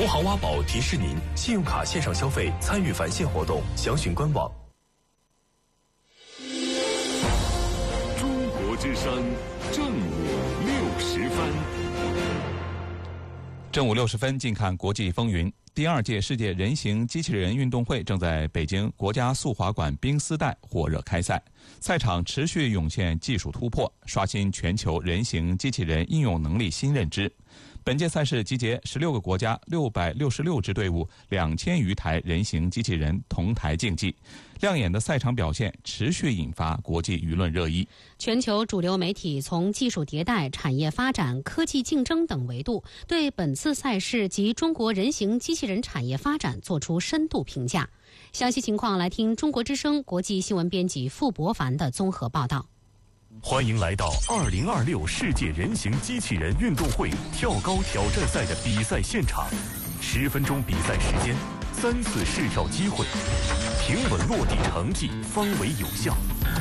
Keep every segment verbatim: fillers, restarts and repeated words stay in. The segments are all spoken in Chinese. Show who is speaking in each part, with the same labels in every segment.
Speaker 1: 投行挖宝提示您：信用卡线上消费参与返现活动，详询官网。
Speaker 2: 中国之声正午六十分。
Speaker 3: 正午六十分，近看国际风云。第二届世界人形机器人运动会正在北京国家速滑馆冰丝带火热开赛，赛场持续涌现技术突破，刷新全球人形机器人应用能力新认知。本届赛事集结十六个国家六百六十六支队伍，两千余台人形机器人同台竞技，亮眼的赛场表现持续引发国际舆论热议。
Speaker 4: 全球主流媒体从技术迭代、产业发展、科技竞争等维度，对本次赛事及中国人形机器人产业发展作出深度评价。详细情况来听中国之声国际新闻编辑傅博凡的综合报道。
Speaker 2: 欢迎来到二零二六世界人形机器人运动会跳高挑战赛的比赛现场，十分钟比赛时间，三次试跳机会，平稳落地成绩方为有效。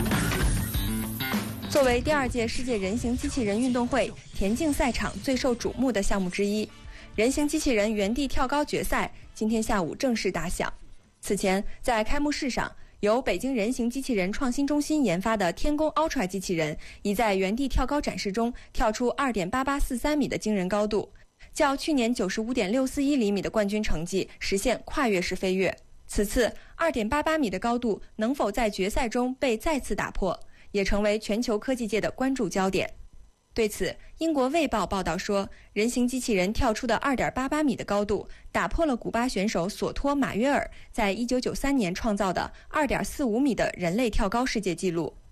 Speaker 5: 作为第二届世界人形机器人运动会田径赛场最受瞩目的项目之一，人形机器人原地跳高决赛今天下午正式打响。此前，在开幕式上，由北京人形机器人创新中心研发的天宫 Ultra 机器人已在原地跳高展示中跳出 二点八八四三米的惊人高度，较去年 九十五点六四一厘米的冠军成绩实现跨越式飞跃。此次 二点八八米的高度能否在决赛中被再次打破，也成为全球科技界的关注焦点。对此，英国《卫报》报道说，人形机器人跳出的 二点八八米的高度打破了古巴选手索托马约尔在一九九三年创造的 二点四五米的人类跳高世界纪录。